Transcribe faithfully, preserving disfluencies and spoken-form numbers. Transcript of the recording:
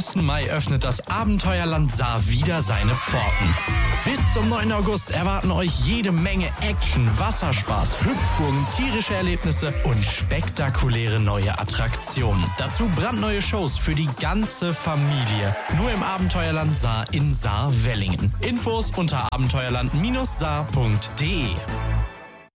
ersten Mai öffnet das Abenteuerland Saar wieder seine Pforten. Bis zum neunten August erwarten euch jede Menge Action, Wasserspaß, Hüpfburgen, tierische Erlebnisse und spektakuläre neue Attraktionen. Dazu brandneue Shows für die ganze Familie. Nur im Abenteuerland Saar in Saar-Wellingen. Infos unter abenteuerland Bindestrich saar punkt de.